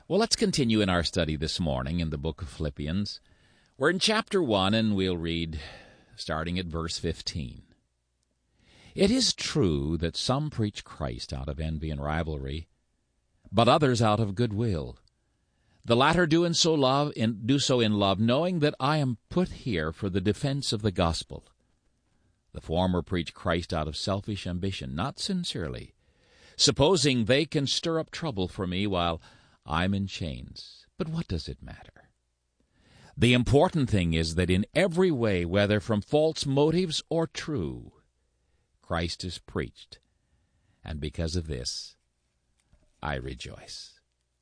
Well, let's continue in our study this morning in the book of Philippians. We're in chapter 1, and we'll read starting at verse 15. It is true that some preach Christ out of envy and rivalry, but others out of goodwill. The latter do so in love, knowing that I am put here for the defense of the gospel. The former preach Christ out of selfish ambition, not sincerely, supposing they can stir up trouble for me while I'm in chains. But what does it matter? The important thing is that in every way, whether from false motives or true, Christ is preached, and because of this, I rejoice.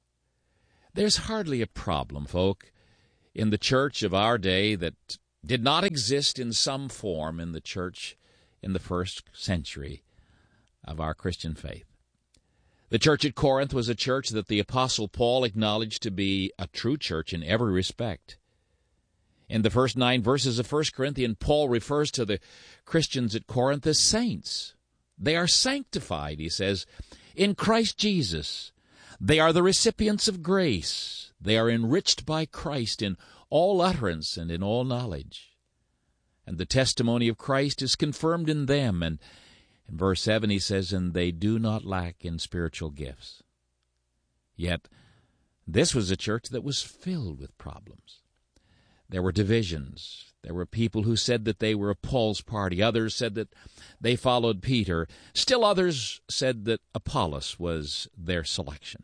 There's hardly a problem, folk, in the church of our day that did not exist in some form in the church in the first century of our Christian faith. The church at Corinth was a church that the Apostle Paul acknowledged to be a true church in every respect. In the first 9 verses of 1 Corinthians, Paul refers to the Christians at Corinth as saints. They are sanctified, he says, in Christ Jesus. They are the recipients of grace. They are enriched by Christ in all utterance and in all knowledge. And the testimony of Christ is confirmed in them. And in verse 7 he says, and they do not lack in spiritual gifts. Yet this was a church that was filled with problems. There were divisions. There were people who said that they were of Paul's party. Others said that they followed Peter. Still others said that Apollos was their selection.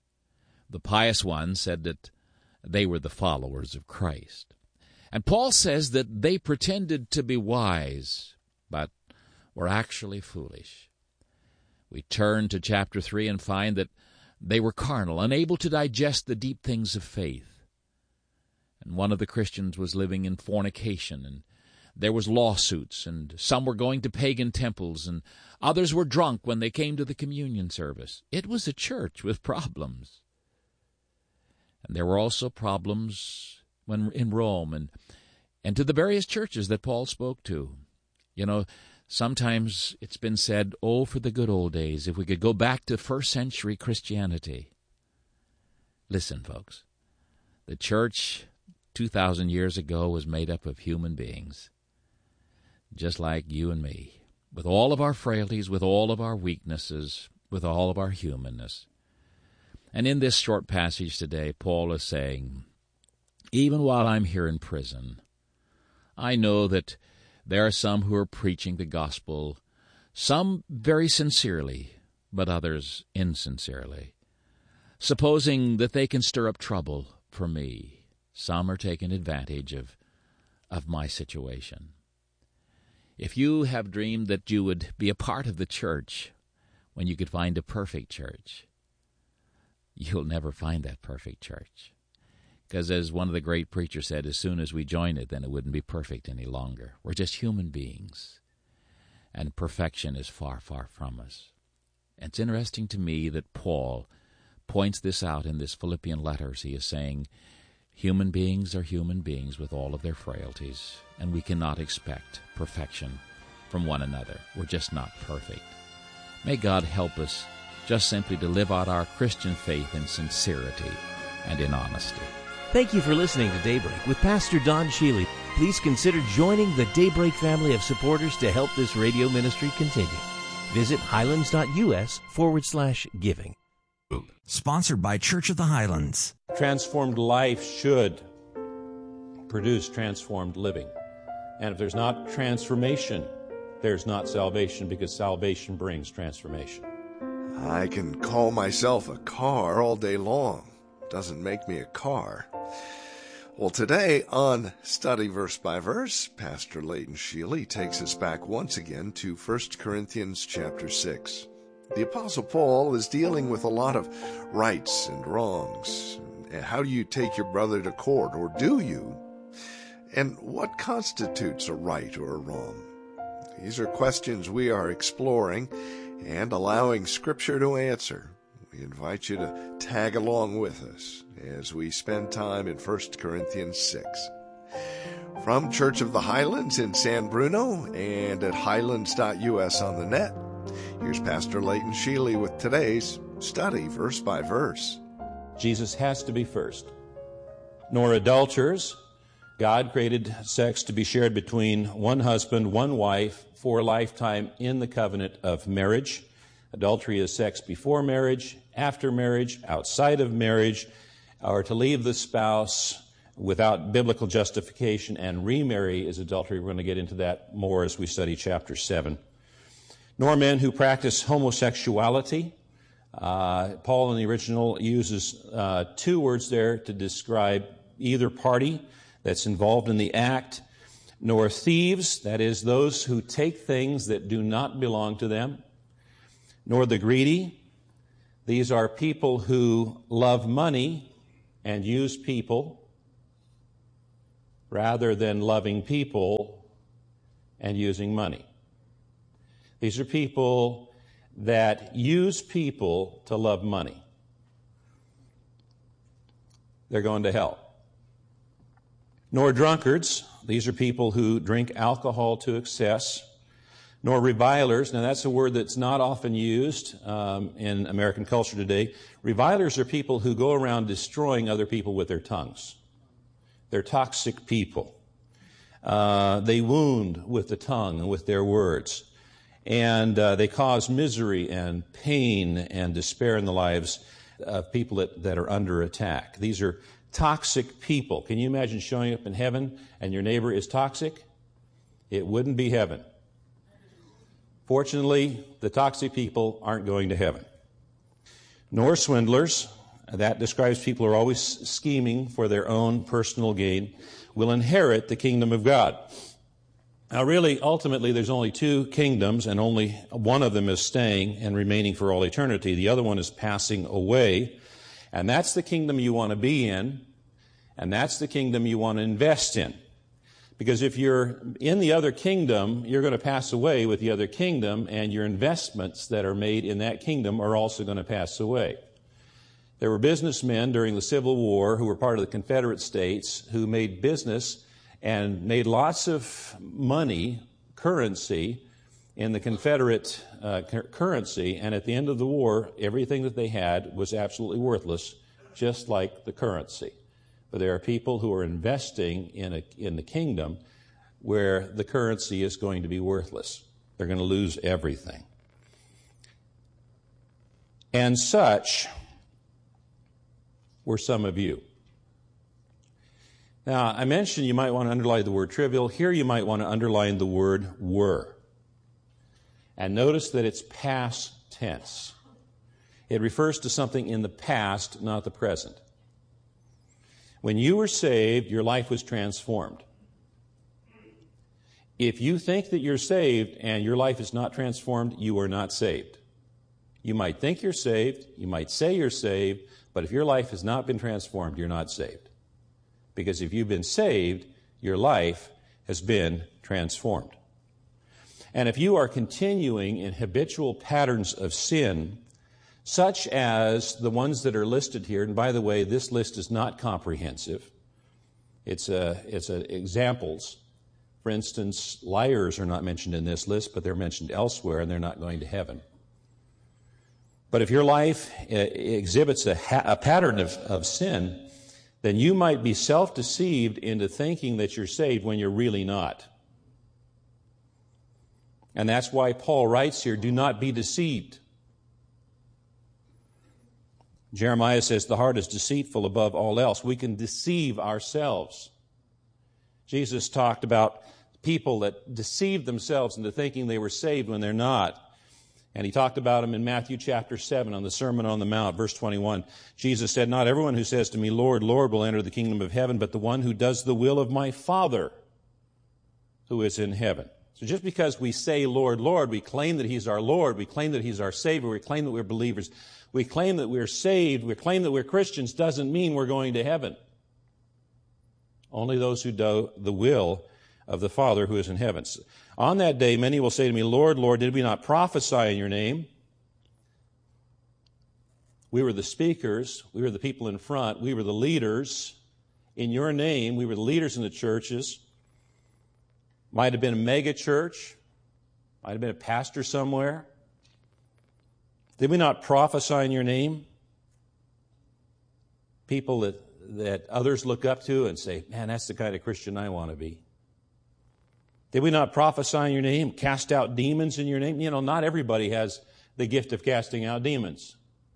The pious ones said that they were the followers of Christ. And Paul says that they pretended to be wise, but were actually foolish. We turn to chapter 3 and find that they were carnal, unable to digest the deep things of faith. And one of the Christians was living in fornication, and there was lawsuits, and some were going to pagan temples, and others were drunk when they came to the communion service. It was a church with problems. And there were also problems when in Rome and to the various churches that Paul spoke to. You know, sometimes it's been said, oh, for the good old days, if we could go back to first century Christianity. Listen, folks, the church 2,000 years ago was made up of human beings, just like you and me, with all of our frailties, with all of our weaknesses, with all of our humanness. And in this short passage today, Paul is saying, even while I'm here in prison, I know that there are some who are preaching the gospel, some very sincerely, but others insincerely, supposing that they can stir up trouble for me. Some are taking advantage of my situation. If you have dreamed that you would be a part of the church when you could find a perfect church, you'll never find that perfect church. Because as one of the great preachers said, as soon as we join it, then it wouldn't be perfect any longer. We're just human beings, and perfection is far, far from us. And it's interesting to me that Paul points this out in this Philippian letters. He is saying, human beings are human beings with all of their frailties, and we cannot expect perfection from one another. We're just not perfect. May God help us just simply to live out our Christian faith in sincerity and in honesty. Thank you for listening to Daybreak with Pastor Don Shealy. Please consider joining the Daybreak family of supporters to help this radio ministry continue. Visit highlands.us/giving. Sponsored by Church of the Highlands. Transformed life should produce transformed living. And if there's not transformation, there's not salvation, because salvation brings transformation. I can call myself a car all day long. Doesn't make me a car. Well, today on Study Verse by Verse, Pastor Leighton Shealy takes us back once again to 1 Corinthians chapter 6. The Apostle Paul is dealing with a lot of rights and wrongs. How do you take your brother to court, or do you? And what constitutes a right or a wrong? These are questions we are exploring and allowing Scripture to answer. We invite you to tag along with us as we spend time in 1 Corinthians 6. From Church of the Highlands in San Bruno and at highlands.us on the net, here's Pastor Leighton Shealy with today's Study Verse by Verse. Jesus has to be first. Nor adulterers. God created sex to be shared between one husband, one wife, for a lifetime in the covenant of marriage. Adultery is sex before marriage, after marriage, outside of marriage, or to leave the spouse without biblical justification and remarry is adultery. We're going to get into that more as we study chapter 7. Nor men who practice homosexuality. Paul in the original uses two words there to describe either party that's involved in the act. Nor thieves, that is, those who take things that do not belong to them. Nor the greedy. These are people who love money and use people rather than loving people and using money. These are people that use people to love money. They're going to hell. Nor drunkards. These are people who drink alcohol to excess. Nor revilers. Now, that's a word that's not often used in American culture today. Revilers are people who go around destroying other people with their tongues. They're toxic people. They wound with the tongue and with their words. And they cause misery and pain and despair in the lives of people that are under attack. These are toxic people. Can you imagine showing up in heaven and your neighbor is toxic? It wouldn't be heaven. Fortunately, the toxic people aren't going to heaven. Nor swindlers. That describes people who are always scheming for their own personal gain, will inherit the kingdom of God. Now, really, ultimately, there's only two kingdoms, and only one of them is staying and remaining for all eternity. The other one is passing away, and that's the kingdom you want to be in, and that's the kingdom you want to invest in. Because if you're in the other kingdom, you're going to pass away with the other kingdom, and your investments that are made in that kingdom are also going to pass away. There were businessmen during the Civil War who were part of the Confederate States who made business and made lots of money, currency, in the Confederate currency, and at the end of the war, everything that they had was absolutely worthless, just like the currency. But there are people who are investing in the kingdom where the currency is going to be worthless. They're going to lose everything. And such were some of you. Now, I mentioned you might want to underline the word trivial. Here you might want to underline the word were. And notice that it's past tense. It refers to something in the past, not the present. When you were saved, your life was transformed. If you think that you're saved and your life is not transformed, you are not saved. You might think you're saved, you might say you're saved, but if your life has not been transformed, you're not saved. Because if you've been saved, your life has been transformed. And if you are continuing in habitual patterns of sin, such as the ones that are listed here, and by the way, this list is not comprehensive. It's examples. For instance, liars are not mentioned in this list, but they're mentioned elsewhere, and they're not going to heaven. But if your life exhibits a pattern of sin, then you might be self-deceived into thinking that you're saved when you're really not. And that's why Paul writes here, do not be deceived. Jeremiah says the heart is deceitful above all else. We can deceive ourselves. Jesus talked about people that deceived themselves into thinking they were saved when they're not. And he talked about them in Matthew chapter 7 on the Sermon on the Mount, verse 21. Jesus said, not everyone who says to me, Lord, Lord, will enter the kingdom of heaven, but the one who does the will of my Father who is in heaven. So just because we say, Lord, Lord, we claim that He's our Lord, we claim that He's our Savior, we claim that we're believers, we claim that we're saved, we claim that we're Christians, doesn't mean we're going to heaven. Only those who do the will of the Father who is in heaven. On that day, many will say to me, Lord, Lord, did we not prophesy in your name? We were the speakers. We were the people in front. We were the leaders in your name. We were the leaders in the churches. Might have been a mega church. Might have been a pastor somewhere. Did we not prophesy in your name? people that others look up to and say, man, that's the kind of Christian I want to be? Did we not prophesy in your name, cast out demons in your name? You know, not everybody has the gift of casting out demons.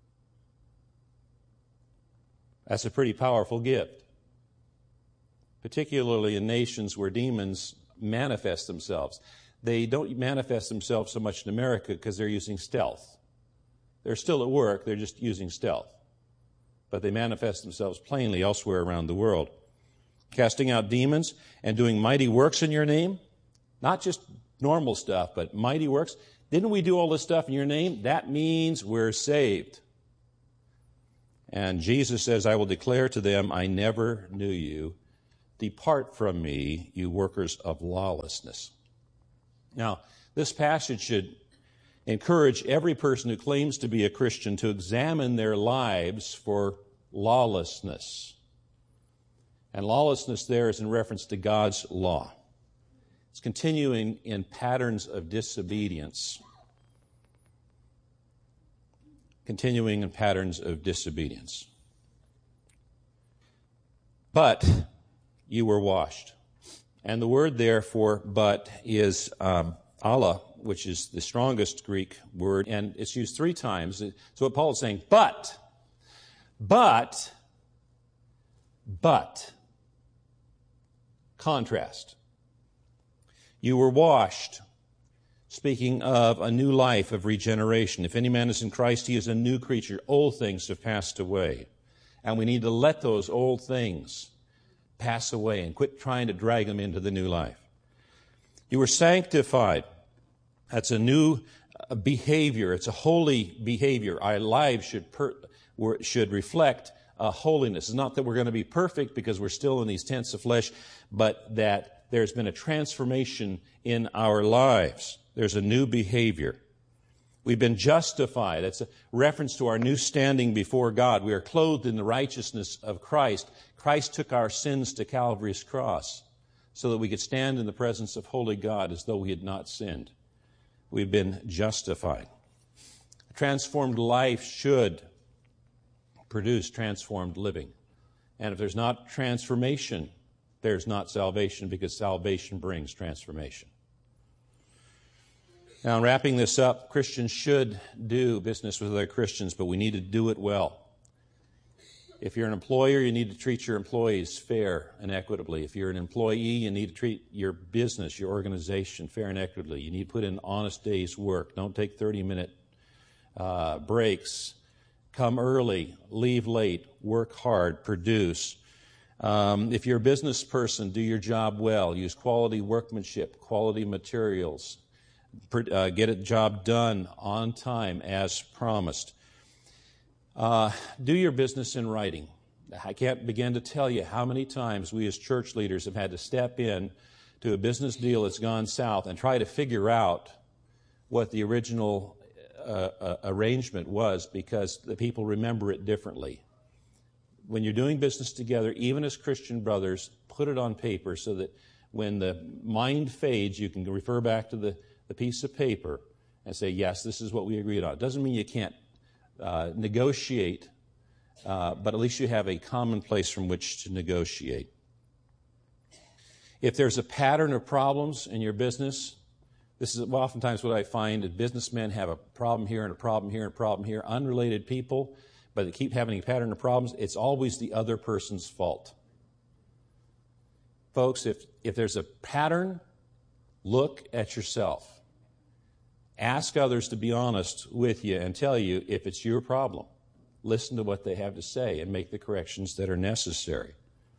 That's a pretty powerful gift, particularly in nations where demons manifest themselves. They don't manifest themselves so much in America because they're using stealth. They're still at work, they're just using stealth. But they manifest themselves plainly elsewhere around the world. Casting out demons and doing mighty works in your name. Not just normal stuff, but mighty works. Didn't we do all this stuff in your name? That means we're saved. And Jesus says, I will declare to them, I never knew you. Depart from me, you workers of lawlessness. Now, this passage should encourage every person who claims to be a Christian to examine their lives for lawlessness. And lawlessness there is in reference to God's law. It's continuing in patterns of disobedience. Continuing in patterns of disobedience. But you were washed. And the word there for but is Allah, which is the strongest Greek word, and it's used 3 times. So what Paul is saying, but, contrast. You were washed, speaking of a new life of regeneration. If any man is in Christ, he is a new creature. Old things have passed away. And we need to let those old things pass away and quit trying to drag them into the new life. You were sanctified. That's a new behavior. It's a holy behavior. Our lives should reflect holiness. It's not that we're going to be perfect because we're still in these tents of flesh, but that there's been a transformation in our lives. There's a new behavior. We've been justified. That's a reference to our new standing before God. We are clothed in the righteousness of Christ. Christ took our sins to Calvary's cross so that we could stand in the presence of holy God as though we had not sinned. We've been justified. A transformed life should produce transformed living. And if there's not transformation, there's not salvation, because salvation brings transformation. Now, in wrapping this up, Christians should do business with other Christians, but we need to do it well. If you're an employer, you need to treat your employees fair and equitably. If you're an employee, you need to treat your business, your organization, fair and equitably. You need to put in an honest day's work. Don't take 30-minute breaks. Come early, leave late, work hard, produce. If you're a business person, do your job well. Use quality workmanship, quality materials. Get a job done on time as promised. Do your business in writing. I can't begin to tell you how many times we as church leaders have had to step in to a business deal that's gone south and try to figure out what the original arrangement was, because the people remember it differently. When you're doing business together, even as Christian brothers, put it on paper so that when the mind fades, you can refer back to the piece of paper and say, yes, this is what we agreed on. It doesn't mean you can't negotiate, but at least you have a common place from which to negotiate. If there's a pattern of problems in your business, this is oftentimes what I find, that businessmen have a problem here and a problem here and a problem here, unrelated people, but they keep having a pattern of problems. It's always the other person's fault. Folks, if there's a pattern, look at yourself. Ask others to be honest with you and tell you if it's your problem. Listen to what they have to say and make the corrections that are necessary.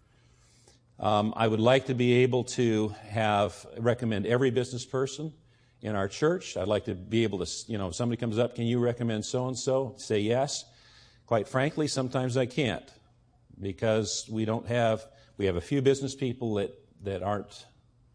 I would like to be able to recommend every business person in our church. I'd like to be able to, if somebody comes up, can you recommend so-and-so? Say yes. Quite frankly, sometimes I can't, because we have a few business people that aren't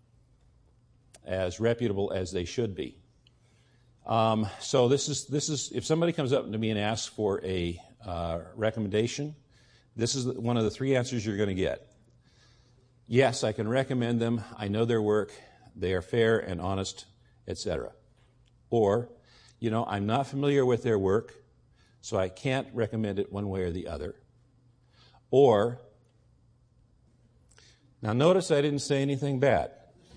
as reputable as they should be. So this is if somebody comes up to me and asks for a recommendation, this is one of the 3 answers you're going to get. Yes, I can recommend them. I know their work. They are fair and honest, etc. Or, I'm not familiar with their work, so I can't recommend it one way or the other. Or, now notice I didn't say anything bad.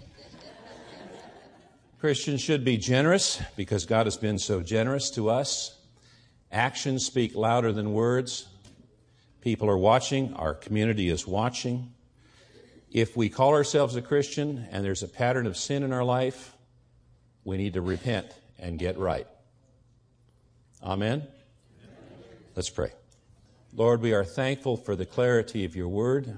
Christians should be generous because God has been so generous to us. Actions speak louder than words. People are watching. Our community is watching. If we call ourselves a Christian and there's a pattern of sin in our life, we need to repent and get right. Amen? Let's pray. Lord, we are thankful for the clarity of your word,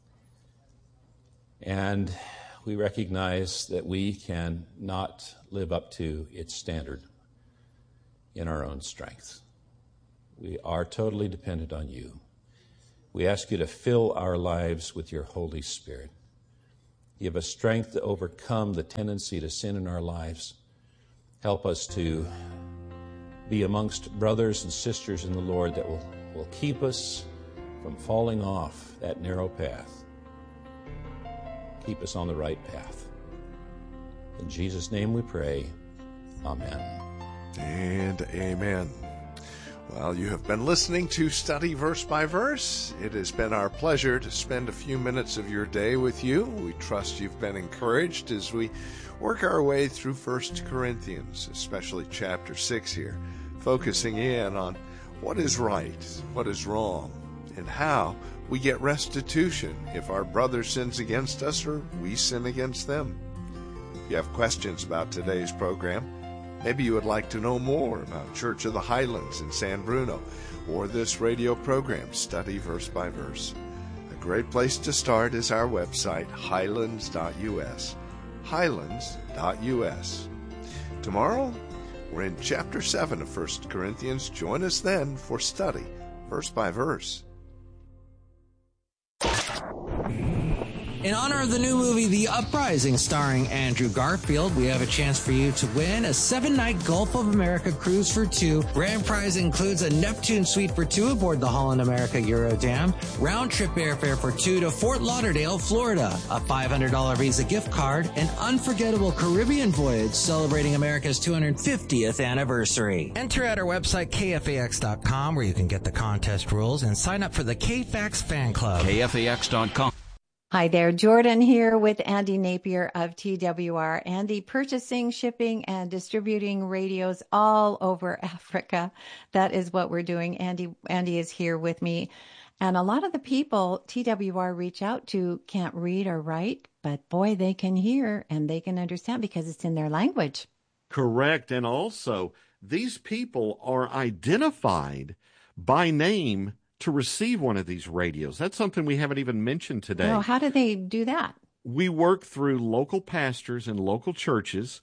and we recognize that we can not live up to its standard in our own strength. We are totally dependent on you. We ask you to fill our lives with your Holy Spirit. Give us strength to overcome the tendency to sin in our lives. Help us to be amongst brothers and sisters in the Lord that will keep us from falling off that narrow path. Keep us on the right path. In Jesus' name we pray. Amen. And amen. Well, you have been listening to Study Verse by Verse. It has been our pleasure to spend a few minutes of your day with you. We trust you've been encouraged as we work our way through 1 Corinthians, especially chapter 6 here, focusing in on what is right, what is wrong, and how we get restitution if our brother sins against us or we sin against them. If you have questions about today's program, maybe you would like to know more about Church of the Highlands in San Bruno or this radio program, Study Verse by Verse. A great place to start is our website, highlands.us. highlands.us. Tomorrow, we're in chapter 7 of 1 Corinthians. Join us then for Study Verse by Verse. In honor of the new movie, The Uprising, starring Andrew Garfield, we have a chance for you to win a 7-night Gulf of America cruise for 2. Grand prize includes a Neptune suite for 2 aboard the Holland America Eurodam, round-trip airfare for 2 to Fort Lauderdale, Florida, a $500 Visa gift card, an unforgettable Caribbean voyage celebrating America's 250th anniversary. Enter at our website, kfax.com, where you can get the contest rules and sign up for the KFAX fan club. kfax.com. Hi there, Jordan here with Andy Napier of TWR. Andy, purchasing, shipping, and distributing radios all over Africa. That is what we're doing. Andy is here with me. And a lot of the people TWR reach out to can't read or write, but boy, they can hear and they can understand because it's in their language. Correct. And also, these people are identified by name to receive one of these radios. That's something we haven't even mentioned today. Oh, how do they do that? We work through local pastors and local churches.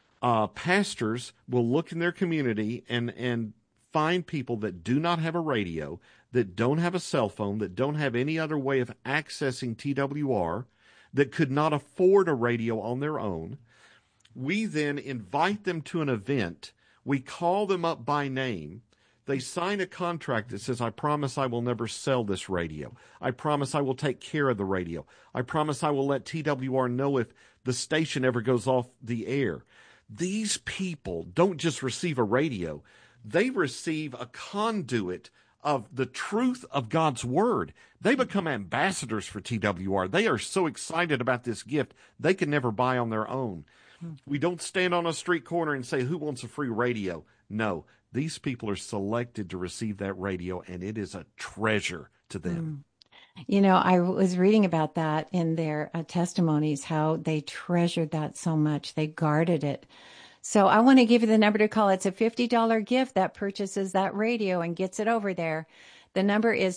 Pastors will look in their community and find people that do not have a radio, that don't have a cell phone, that don't have any other way of accessing TWR, that could not afford a radio on their own. We then invite them to an event. We call them up by name. They sign a contract that says, I promise I will never sell this radio. I promise I will take care of the radio. I promise I will let TWR know if the station ever goes off the air. These people don't just receive a radio. They receive a conduit of the truth of God's Word. They become ambassadors for TWR. They are so excited about this gift, they can never buy on their own. We don't stand on a street corner and say, who wants a free radio? No. These people are selected to receive that radio, and it is a treasure to them. You know, I was reading about that in their testimonies, how they treasured that so much. They guarded it. So I want to give you the number to call. It's a $50 gift that purchases that radio and gets it over there. The number is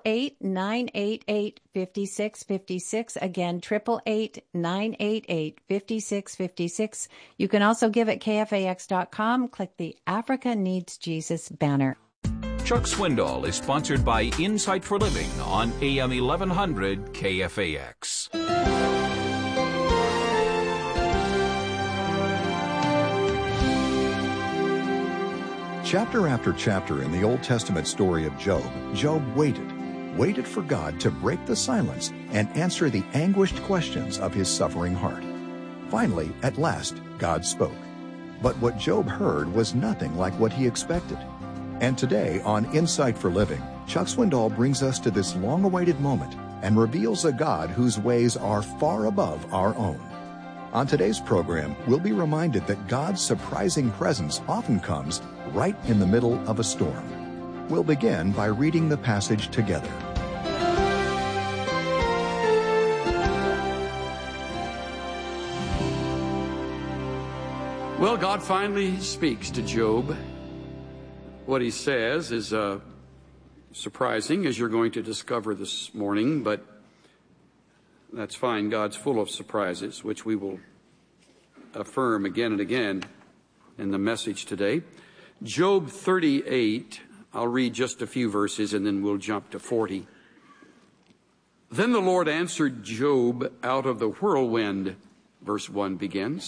888-988-5656. Again, 888-988-5656. You can also give at kfax.com. Click the Africa Needs Jesus banner. Chuck Swindoll is sponsored by Insight for Living on AM 1100 KFAX. Chapter after chapter in the Old Testament story of Job, Job waited for God to break the silence and answer the anguished questions of his suffering heart. Finally, at last, God spoke. But what Job heard was nothing like what he expected. And today on Insight for Living, Chuck Swindoll brings us to this long-awaited moment and reveals a God whose ways are far above our own. On today's program, we'll be reminded that God's surprising presence often comes right in the middle of a storm. We'll begin by reading the passage together. Well, God finally speaks to Job. What he says is surprising, as you're going to discover this morning, but that's fine. God's full of surprises, which we will affirm again and again in the message today. Job 38, I'll read just a few verses and then we'll jump to 40. Then the Lord answered Job out of the whirlwind, verse 1 begins.